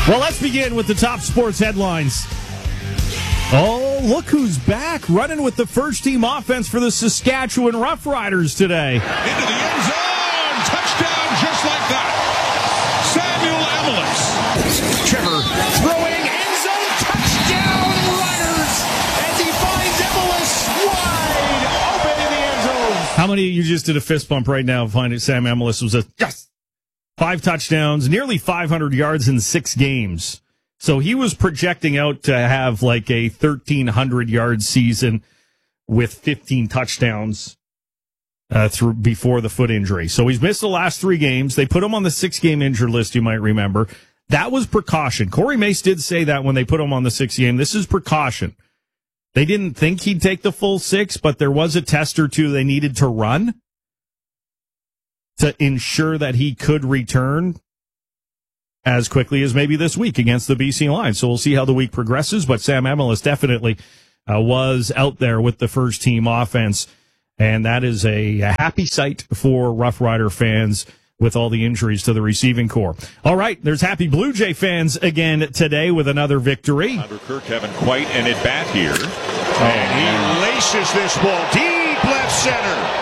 Well, let's begin with the top sports headlines. Oh, look who's back, running with the first-team offense for the Saskatchewan Roughriders today. Into the end zone. Touchdown just like that. Samuel Amelis. Trevor throwing end zone. Touchdown Runners as he finds Amelis wide open in the end zone. How many of you just did a fist bump right now finding Sam Amelis was a yes? 5 touchdowns, nearly 500 yards in 6 games. So he was projecting out to have like a 1,300-yard season with 15 touchdowns through before the foot injury. So he's missed the last 3 games. They put him on the 6-game injured list, you might remember. That was precaution. Corey Mace did say that when they put him on the 6th game. This is precaution. They didn't think he'd take the full 6, but there was a test or two they needed to run to ensure that he could return as quickly as maybe this week against the BC Lions. So we'll see how the week progresses, but Sam Amelis definitely was out there with the first-team offense, and that is a happy sight for Rough Rider fans with all the injuries to the receiving corps. All right, there's happy Blue Jay fans again today with another victory. Andrew Kirk having quite an at-bat here, and he laces this ball deep left center.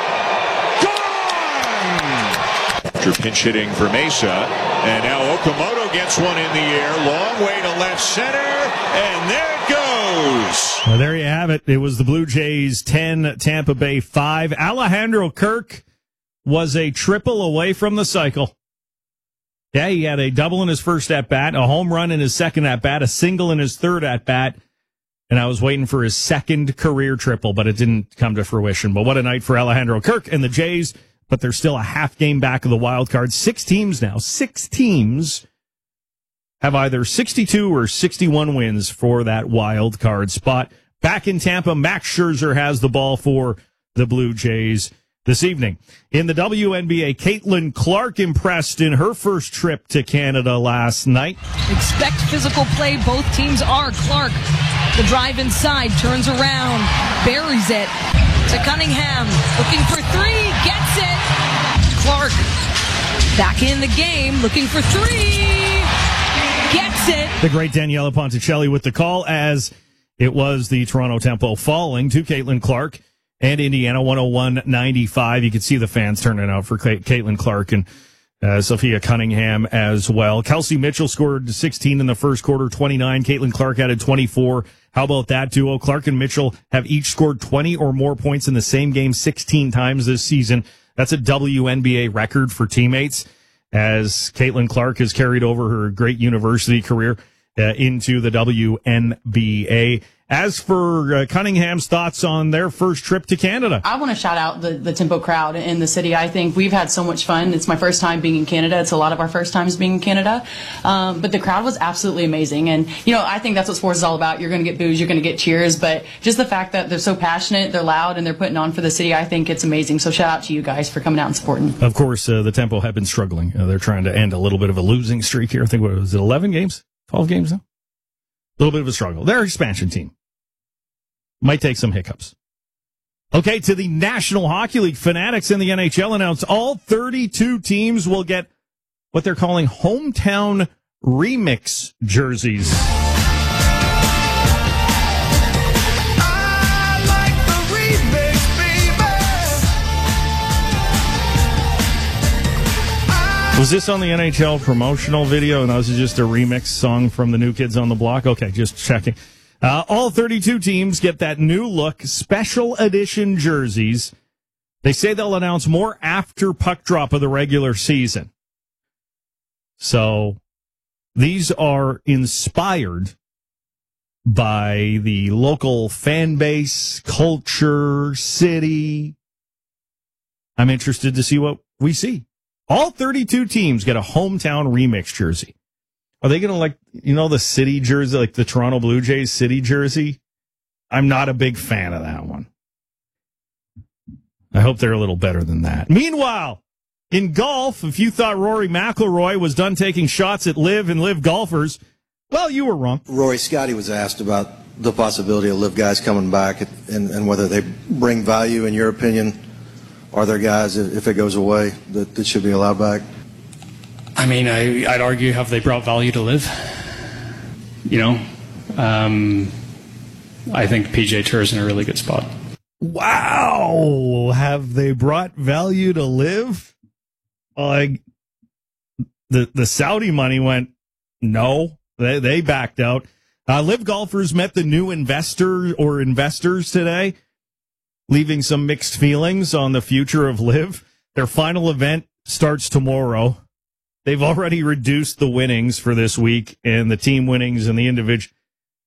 Pinch hitting for Mesa, and now Okamoto gets one in the air, long way to left center, and there it goes. Well, there you have it. It was the Blue Jays 10, Tampa Bay 5. Alejandro Kirk was a triple away from the cycle. Yeah, he had a double in his first at-bat, a home run in his second at-bat, a single in his third at-bat, and I was waiting for his second career triple, but it didn't come to fruition. But what a night for Alejandro Kirk and the Jays. But they're still a half game back of the wild card. 6 teams now. 6 teams have either 62 or 61 wins for that wild card spot. Back in Tampa, Max Scherzer has the ball for the Blue Jays this evening. In the WNBA, Caitlin Clark impressed in her first trip to Canada last night. Expect physical play. Both teams are. Clark, the drive inside, turns around, buries it to Cunningham, looking for 3, gets it. Clark back in the game, looking for 3, gets it. The great Daniela Ponticelli with the call as it was the Toronto Tempo falling to Caitlin Clark and Indiana 101-95. You could see the fans turning out for Caitlin Clark and Sophia Cunningham as well. Kelsey Mitchell scored 16 in the first quarter, 29. Caitlin Clark added 24. How about that duo? Clark and Mitchell have each scored 20 or more points in the same game 16 times this season. That's a WNBA record for teammates, as Caitlin Clark has carried over her great university career into the WNBA. As for Cunningham's thoughts on their first trip to Canada. I want to shout out the Tempo crowd in the city. I think we've had so much fun. It's my first time being in Canada. It's a lot of our first times being in Canada. But the crowd was absolutely amazing. And, I think that's what sports is all about. You're going to get boos, you're going to get cheers. But just the fact that they're so passionate, they're loud, and they're putting on for the city, I think it's amazing. So shout out to you guys for coming out and supporting. Of course, the Tempo have been struggling. They're trying to end a little bit of a losing streak here. I think, what was it, 11 games? 12 games now? A little bit of a struggle. They're an expansion team. Might take some hiccups. Okay, to the National Hockey League. Fanatics in the NHL announced all 32 teams will get what they're calling hometown remix jerseys. I like the remix, baby. Was this on the NHL promotional video? No, this is just a remix song from the New Kids on the Block? Okay, just checking. All 32 teams get that new look, special edition jerseys. They say they'll announce more after puck drop of the regular season. So these are inspired by the local fan base, culture, city. I'm interested to see what we see. All 32 teams get a hometown remix jersey. Are they going to the city jersey, like the Toronto Blue Jays city jersey? I'm not a big fan of that one. I hope they're a little better than that. Meanwhile, in golf, if you thought Rory McIlroy was done taking shots at LIV and LIV golfers, well, you were wrong. Rory Scotty was asked about the possibility of LIV guys coming back and whether they bring value, in your opinion. Are there guys, if it goes away, that should be allowed back? I mean, I'd argue, have they brought value to LIV? I think PGA Tour is in a really good spot. Wow. Have they brought value to Liv? Like, the Saudi money went, no. They backed out. Liv golfers met the new investors today, leaving some mixed feelings on the future of Liv. Their final event starts tomorrow. They've already reduced the winnings for this week and the team winnings and the individual.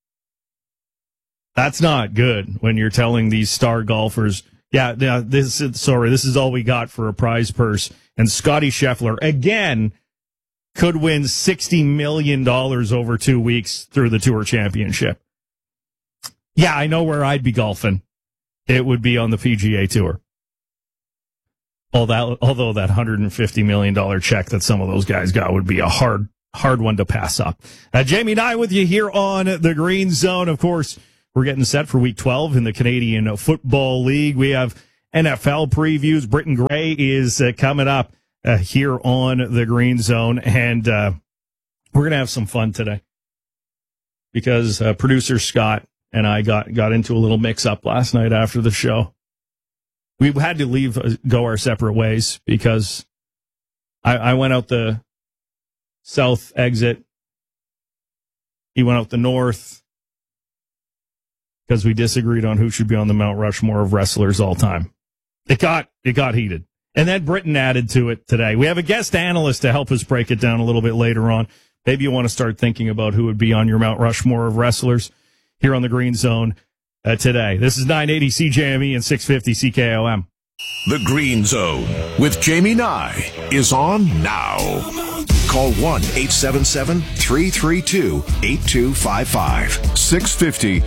That's not good when you're telling these star golfers, this is all we got for a prize purse. And Scotty Scheffler, again, could win $60 million over 2 weeks through the Tour Championship. Yeah, I know where I'd be golfing. It would be on the PGA Tour. Although that $150 million check that some of those guys got would be a hard one to pass up. Jamie Nye with you here on the Green Zone. Of course, we're getting set for Week 12 in the Canadian Football League. We have NFL previews. Britton Gray is coming up here on the Green Zone, and we're going to have some fun today because producer Scott and I got into a little mix-up last night after the show. We had to go our separate ways because I went out the south exit. He went out the north because we disagreed on who should be on the Mount Rushmore of wrestlers all time. It got heated. And then Britton added to it today. We have a guest analyst to help us break it down a little bit later on. Maybe you want to start thinking about who would be on your Mount Rushmore of wrestlers here on the Green Zone today. This is 980 CJME and 650 CKOM. The Green Zone with Jamie Nye is on now. Call 1-877-332-8255. 650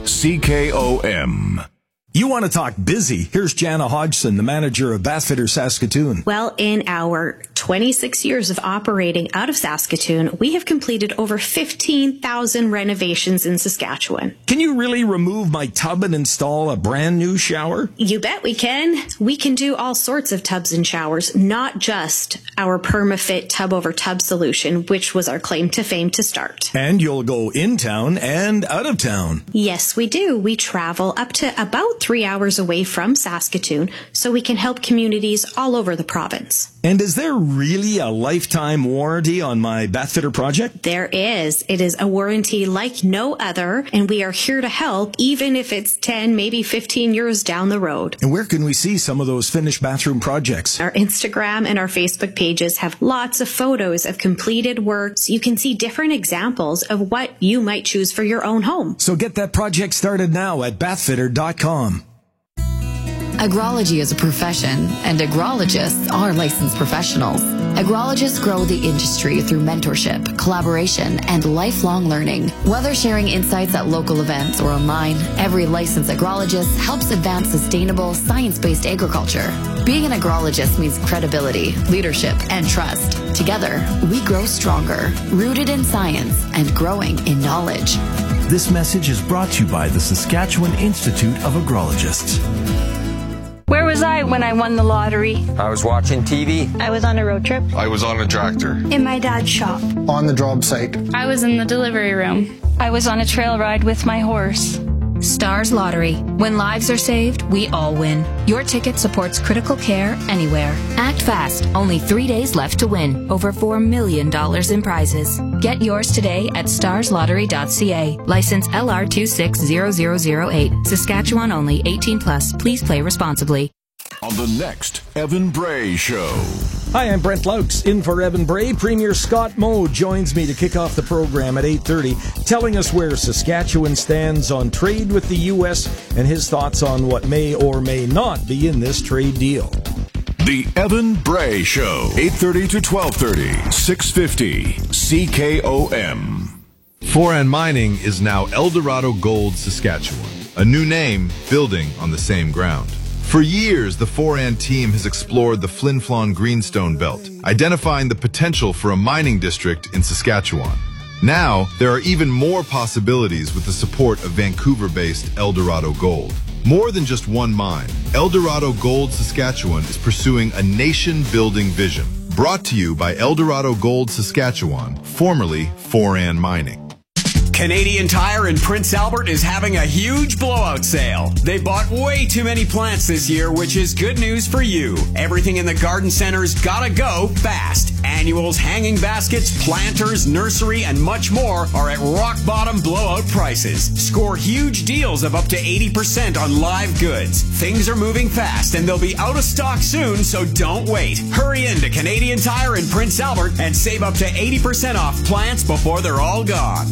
CKOM. You want to talk busy? Here's Jana Hodgson, the manager of Bathfitter Saskatoon. Well, in our 26 years of operating out of Saskatoon, we have completed over 15,000 renovations in Saskatchewan. Can you really remove my tub and install a brand new shower? You bet we can. We can do all sorts of tubs and showers, not just our PermaFit tub over tub solution, which was our claim to fame to start. And you'll go in town and out of town. Yes, we do. We travel up to about 3 hours away from Saskatoon, so we can help communities all over the province. And is there really a lifetime warranty on my Bathfitter project? There is. It is a warranty like no other, and we are here to help, even if it's 10, maybe 15 years down the road. And where can we see some of those finished bathroom projects? Our Instagram and our Facebook pages have lots of photos of completed works. You can see different examples of what you might choose for your own home. So get that project started now at bathfitter.com. Agrology is a profession, and agrologists are licensed professionals. Agrologists grow the industry through mentorship, collaboration, and lifelong learning. Whether sharing insights at local events or online, every licensed agrologist helps advance sustainable, science-based agriculture. Being an agrologist means credibility, leadership, and trust. Together, we grow stronger, rooted in science and growing in knowledge. This message is brought to you by the Saskatchewan Institute of Agrologists. Where was I when I won the lottery? I was watching TV. I was on a road trip. I was on a tractor. In my dad's shop. On the job site. I was in the delivery room. I was on a trail ride with my horse. Stars Lottery. When lives are saved, we all win. Your ticket supports critical care anywhere. Act fast. Only 3 days left to win. Over $4 million in prizes. Get yours today at starslottery.ca. License LR260008. Saskatchewan only. 18+. Please play responsibly. On the next Evan Bray Show. Hi, I'm Brent Laux, in for Evan Bray. Premier Scott Moe joins me to kick off the program at 8:30, telling us where Saskatchewan stands on trade with the U.S. and his thoughts on what may or may not be in this trade deal. The Evan Bray Show, 8:30 to 12:30, 650 CKOM. Foran Mining is now Eldorado Gold Saskatchewan, a new name building on the same ground. For years, the Foran team has explored the Flin Flon Greenstone Belt, identifying the potential for a mining district in Saskatchewan. Now, there are even more possibilities with the support of Vancouver-based Eldorado Gold. More than just one mine, Eldorado Gold Saskatchewan is pursuing a nation-building vision. Brought to you by Eldorado Gold Saskatchewan, formerly Foran Mining. Canadian Tire in Prince Albert is having a huge blowout sale. They bought way too many plants this year, which is good news for you. Everything in the garden center's gotta go fast. Annuals, hanging baskets, planters, nursery, and much more are at rock bottom blowout prices. Score huge deals of up to 80% on live goods. Things are moving fast and they'll be out of stock soon, so don't wait. Hurry into Canadian Tire in Prince Albert and save up to 80% off plants before they're all gone.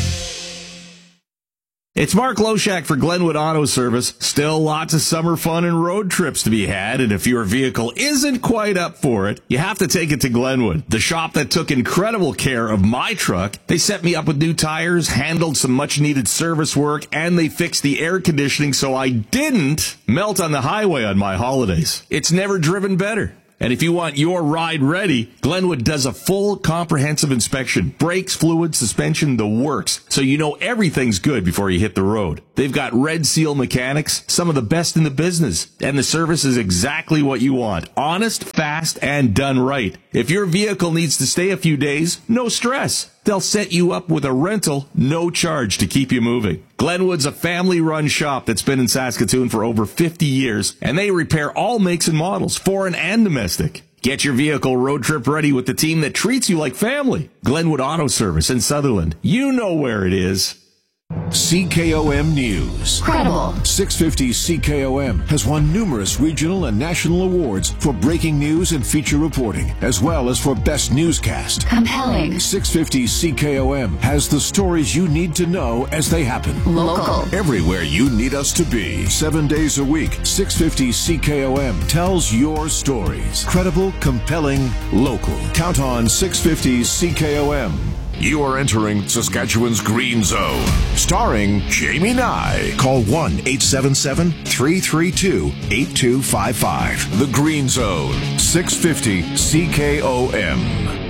It's Mark Loshak for Glenwood Auto Service. Still lots of summer fun and road trips to be had, and if your vehicle isn't quite up for it, you have to take it to Glenwood, the shop that took incredible care of my truck. They set me up with new tires, handled some much-needed service work, and they fixed the air conditioning so I didn't melt on the highway on my holidays. It's never driven better. And if you want your ride ready, Glenwood does a full comprehensive inspection. Brakes, fluid, suspension, the works. So you know everything's good before you hit the road. They've got Red Seal mechanics, some of the best in the business. And the service is exactly what you want. Honest, fast, and done right. If your vehicle needs to stay a few days, no stress. They'll set you up with a rental, no charge to keep you moving. Glenwood's a family-run shop that's been in Saskatoon for over 50 years, and they repair all makes and models, foreign and domestic. Get your vehicle road trip ready with the team that treats you like family. Glenwood Auto Service in Sutherland. You know where it is. CKOM News. Credible. 650 CKOM has won numerous regional and national awards for breaking news and feature reporting, as well as for best newscast. Compelling. 650 CKOM has the stories you need to know as they happen. Local. Everywhere you need us to be. 7 days a week, 650 CKOM tells your stories. Credible, compelling, local. Count on 650 CKOM. You are entering Saskatchewan's Green Zone, starring Jamie Nye. Call 1-877-332-8255. The Green Zone, 650 CKOM.